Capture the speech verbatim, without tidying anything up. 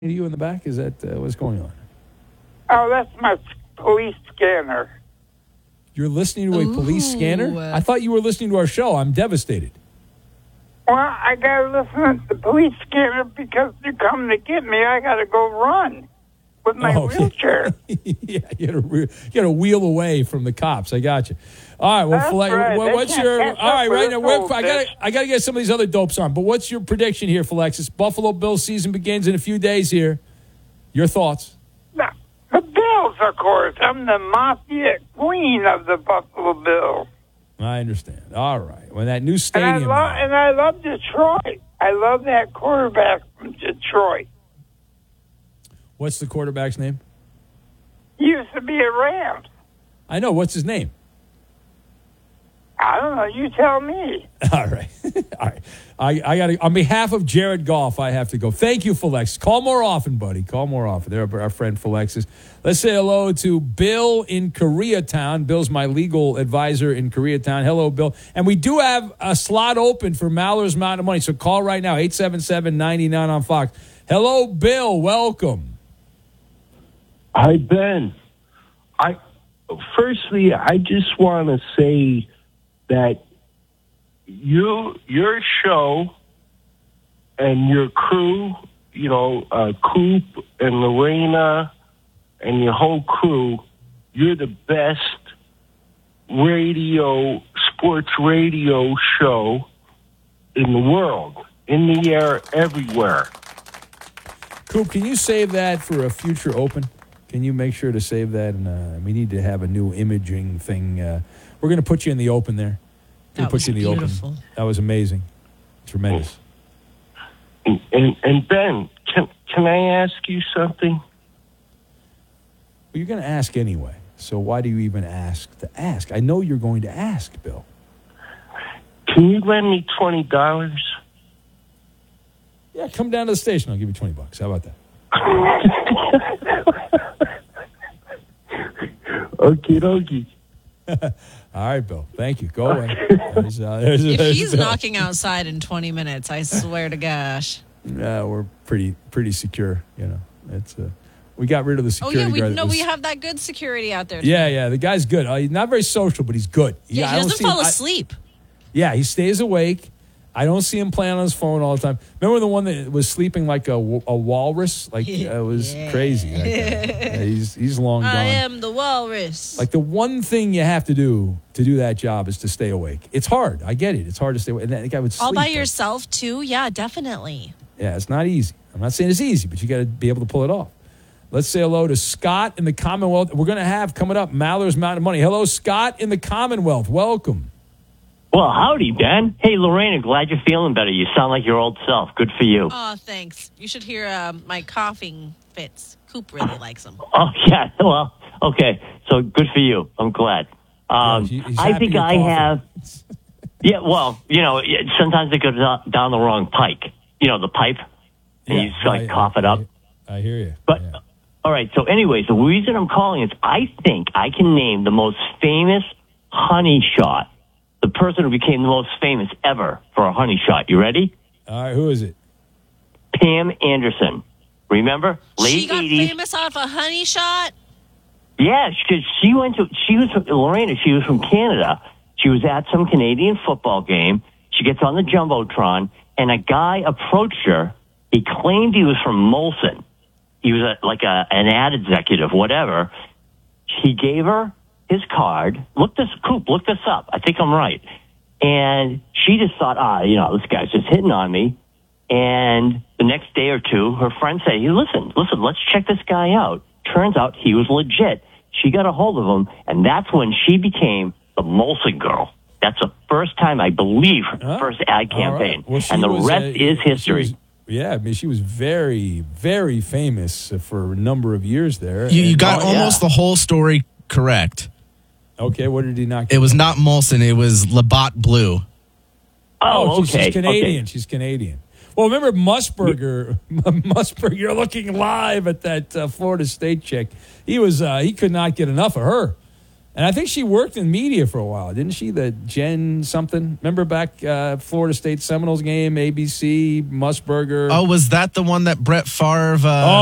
you in the back? Is that uh, what's going on? Oh, that's my police scanner. You're listening to a Ooh. police scanner? I thought you were listening to our show. I'm devastated. Well, I gotta listen to the police scanner because they're coming to get me. I gotta go run with my Oh, wheelchair. yeah, you gotta, re- you gotta wheel away from the cops. I got you. All right. Well, That's Fle- right. well They what's can't your? catch All right, up with right this now. Where, old I got bitch. I got to get some of these other dopes on. But what's your prediction here, Alexis? Buffalo Bills season begins in a few days here. Your thoughts? The Bills, of course. I'm the mafia queen of the Buffalo Bills. I understand. All right. When that new And I, stadium. love, and I love Detroit. I love that quarterback from Detroit. What's the quarterback's name? He used to be a Rams. I know. What's his name? I don't know. You tell me. All right. All right. I, I got to, on behalf of Jared Goff, I have to go. Thank you, Felix. Call more often, buddy. Call more often. They're our friend Felixis. Let's say hello to Bill in Koreatown. Bill's my legal advisor in Koreatown. Hello, Bill. And we do have a slot open for Maller's Mountain of Money. So call right now, eight seven seven, nine nine on Fox. Hello, Bill. Welcome. Hi, Ben. I firstly, I just want to say that you, your show, and your crew, you know, uh, Coop and Lorena, and your whole crew, you're the best radio, sports radio show in the world, in the air, everywhere. Coop, can you save that for a future open? Can you make sure to save that? And uh, we need to have a new imaging thing. Uh, we're going to put you in the open there. We're That gonna put was you in the beautiful. open. That was amazing. Tremendous. And, and, and Ben, can can I ask you something? Well, you're going to ask anyway. So why do you even ask to ask? I know you're going to ask, Bill. Can you lend me twenty dollars? Yeah, come down to the station. I'll give you twenty bucks. How about that? Okie dokie. All right, Bill. Thank you. Go away. There's, uh, there's, If there's he's Bill. knocking outside in twenty minutes, I swear to gosh. Uh, we're pretty pretty secure. You know, it's uh, we got rid of the Oh, security yeah, we guard. that know was- we have that good security out there. Yeah, yeah. The guy's good. Uh, he's not very social, but he's good. Yeah, I he don't doesn't see him- fall I- asleep. Yeah, he stays awake. I don't see him playing on his phone all the time. Remember the one that was sleeping like a, a walrus? Like uh, it was Yeah. crazy. That guy. Yeah, he's he's long gone. I am the walrus. Like the one thing you have to do to do that job is to stay awake. It's hard. I get it. It's hard to stay awake. And that guy would sleep. All by like- yourself, too? Yeah, definitely. Yeah, it's not easy. I'm not saying it's easy, but you got to be able to pull it off. Let's say hello to Scott in the Commonwealth. We're going to have coming up Maller's Mountain of Money. Hello, Scott in the Commonwealth. Welcome. Well, howdy, Ben. Hey, Lorena, glad you're feeling better. You sound like your old self. Good for you. Oh, thanks. You should hear um, my coughing fits. Coop really likes them. Oh, yeah. Well, okay. So good for you. I'm glad. Um, Yeah, he- he's I happy think you're I coughing. have. Yeah, well, you know, it- sometimes it goes down down the wrong pike. You know, the pipe, and Yeah, you just like I- cough it I- up. I hear you. But Yeah. all right. So, anyways, the reason I'm calling is I think I can name the most famous honey shot. The person who became the most famous ever for a honey shot. You ready? All right, who is it? Pam Anderson. Remember? Late She got eighties. famous off a honey shot? Yeah, because she went to, she was from, Lorena, she was from Canada. She was at some Canadian football game. She gets on the Jumbotron, and a guy approached her. He claimed he was from Molson. He was a, like a, an ad executive, whatever. He gave her his card. Look this, Coop, look this up. I think I'm right. And she just thought, ah, you know, this guy's just hitting on me. And the next day or two, her friend said, hey, listen, listen, let's check this guy out. Turns out he was legit. She got a hold of him, and that's when she became the Molson girl. That's the first time, I believe, her Huh? first ad All right. campaign. Well, she and the was, rest uh, is she history. was- yeah, I mean, she was very, very famous for a number of years there. You, you And- got Oh, almost yeah. the whole story correct. Okay, what did he not get? It was not Molson. It was Labatt Blue. Oh, she's, okay. she's Canadian. Okay. She's Canadian. Well, remember Musburger? Musburger, you're looking live at that uh, Florida State chick. He was uh, he could not get enough of her. And I think she worked in media for a while, didn't she? The Jen something. Remember back uh, Florida State Seminoles game, A B C, Musburger. Oh, was that the one that Brett Favre? Uh,